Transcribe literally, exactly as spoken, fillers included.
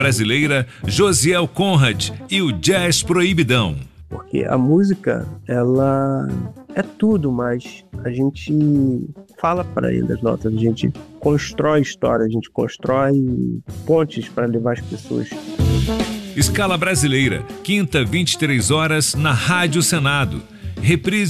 Brasileira, Josiel Conrad e o Jazz Proibidão. Porque a música, ela é tudo, mas a gente fala para ele as notas, a gente constrói história, a gente constrói pontes para levar as pessoas. Escala Brasileira, quinta, vinte e três horas, na Rádio Senado. Reprise